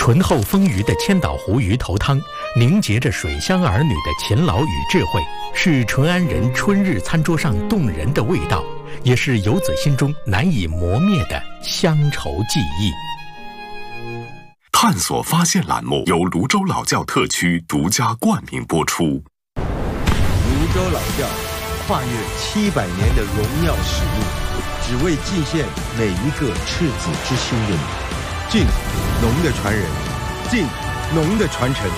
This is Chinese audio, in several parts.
醇厚丰腴的千岛湖鱼头汤，凝结着水乡儿女的勤劳与智慧，是淳安人春日餐桌上动人的味道，也是游子心中难以磨灭的乡愁记忆。 探索发现栏目由泸州老窖特区独家冠名播出。 泸州老窖跨越700年的荣耀使命，只为尽献每一个赤子之心的你。敬农的传人，敬农的传承。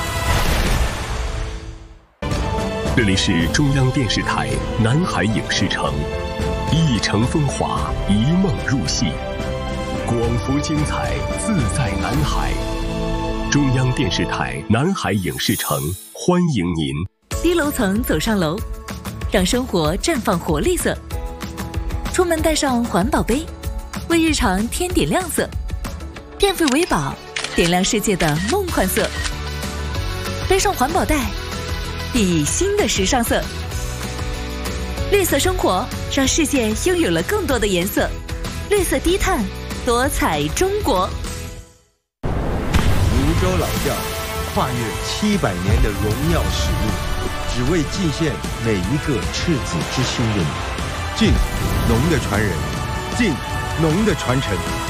这里是中央电视台南海影视城，一城风华，一梦入戏，广福精彩，自在南海。中央电视台南海影视城欢迎您。 低楼层走上楼，让生活绽放活力色。出门带上环保杯，为日常添点亮色。电费为宝，点亮世界的梦幻色。背上环保袋，熠熠新的时尚色。绿色生活，让世界拥有了更多的颜色。绿色低碳，多彩中国。 泸州老窖跨越700年的荣耀使命，只为尽献每一个赤子之心的你。敬农的传人，敬农的传承。